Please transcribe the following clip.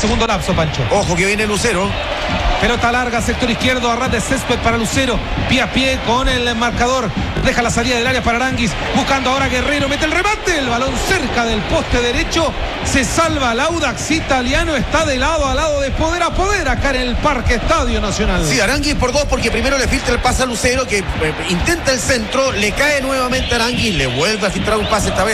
segundo lapso, Pancho. Ojo que viene Lucero. Pelota larga, sector izquierdo, a ras de césped para Lucero. Pie a pie con el marcador. Deja la salida del área para Aranguis. Buscando ahora Guerrero. Mete el remate. El balón cerca del poste derecho. Se salva el Audax italiano. Está de lado a lado, de poder a poder, acá en el Parque Estadio Nacional. Sí, Aranguis por 2, porque primero le filtra el pase a Lucero, que intenta el centro. Le cae nuevamente a Aranguis. Le vuelve a filtrar un pase esta vez